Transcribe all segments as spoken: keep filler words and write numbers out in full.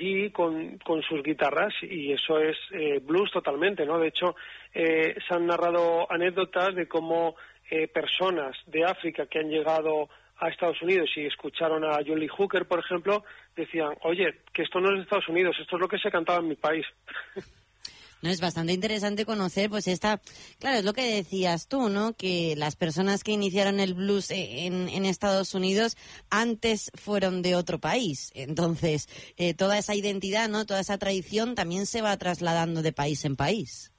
allí con, con sus guitarras, y eso es eh, blues totalmente, ¿no? De hecho, eh, se han narrado anécdotas de cómo eh, personas de África que han llegado a Estados Unidos y escucharon a John Lee Hooker, por ejemplo, decían, oye, que esto no es de Estados Unidos, esto es lo que se cantaba en mi país. No, es bastante interesante conocer, pues esta, claro, es lo que decías tú, ¿no? Que las personas que iniciaron el blues en, en Estados Unidos antes fueron de otro país. Entonces, eh, toda esa identidad, ¿no? Toda esa tradición también se va trasladando de país en país.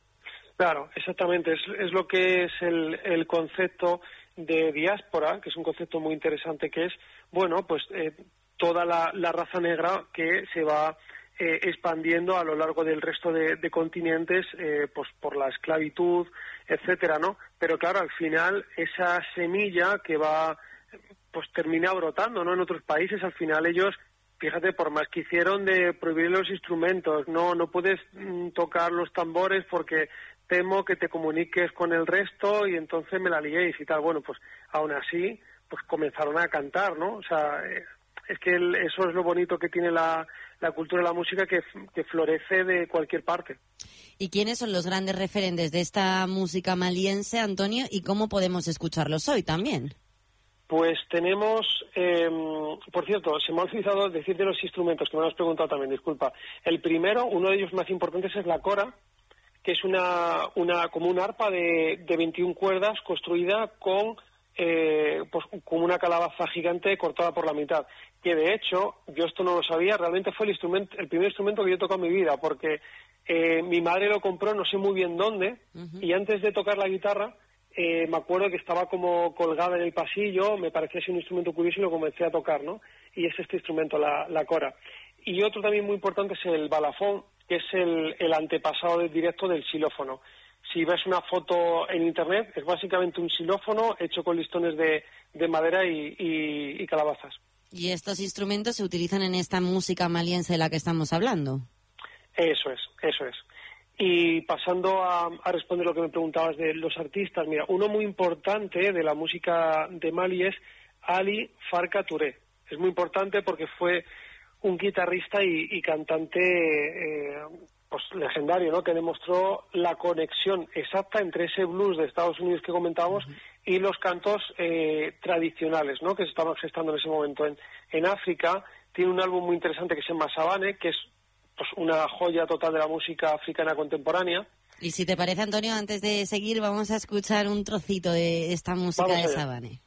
Claro, exactamente. Es, es lo que es el, el concepto de diáspora, que es un concepto muy interesante, que es, bueno, pues eh, toda la, la raza negra que se va Eh, expandiendo a lo largo del resto de, de continentes, eh, pues por la esclavitud, etcétera, ¿no? Pero claro, al final esa semilla que va, pues termina brotando, ¿no? En otros países, al final ellos, fíjate, por más que hicieron de prohibir los instrumentos, no, no puedes mm, tocar los tambores porque temo que te comuniques con el resto y entonces me la liéis y tal. Bueno, pues aún así, pues comenzaron a cantar, ¿no? O sea, eh, es que el, eso es lo bonito que tiene la, la cultura de la música, que, que florece de cualquier parte. ¿Y quiénes son los grandes referentes de esta música maliense, Antonio, y cómo podemos escucharlos hoy también? Pues tenemos, eh, por cierto, se me ha olvidado decir de los instrumentos, que me lo has preguntado también, disculpa. El primero, uno de ellos más importantes, es la cora, que es una, una como un arpa de, de veintiuna cuerdas construida con Eh, pues como una calabaza gigante cortada por la mitad, que de hecho, yo esto no lo sabía, realmente fue el instrumento, el primer instrumento que yo he tocado en mi vida, porque eh, mi madre lo compró no sé muy bien dónde, uh-huh. y antes de tocar la guitarra, eh, me acuerdo que estaba como colgada en el pasillo, me parecía ser un instrumento curioso y lo comencé a tocar, ¿no? Y es este instrumento, la, la cora. Y otro también muy importante es el balafón, que es el, el antepasado del directo del xilófono. Si ves una foto en internet, es básicamente un xilófono hecho con listones de, de madera y, y, y calabazas. ¿Y estos instrumentos se utilizan en esta música maliense de la que estamos hablando? Eso es, eso es. Y pasando a, a responder lo que me preguntabas de los artistas, mira, uno muy importante de la música de Mali es Ali Farka Touré. Es muy importante porque fue un guitarrista y, y cantante eh, pues legendario, ¿no? Que demostró la conexión exacta entre ese blues de Estados Unidos que comentábamos uh-huh. y los cantos eh, tradicionales, ¿no? Que se estaban gestando en ese momento en, en África. Tiene un álbum muy interesante que se llama Savane, que es pues una joya total de la música africana contemporánea. Y si te parece, Antonio, antes de seguir, vamos a escuchar un trocito de esta música de Savane.